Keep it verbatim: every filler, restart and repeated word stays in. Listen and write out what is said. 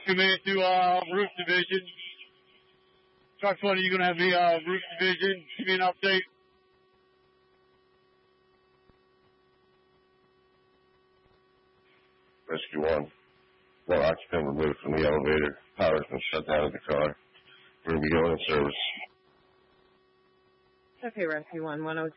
command to uh, roof division. Truck twenty, you're going to have the uh, roof division. Give me an update. Rescue one. One occupant removed from the elevator. Power's been shut down at the car. We're going to be going in service. Okay, Rescue one, one oh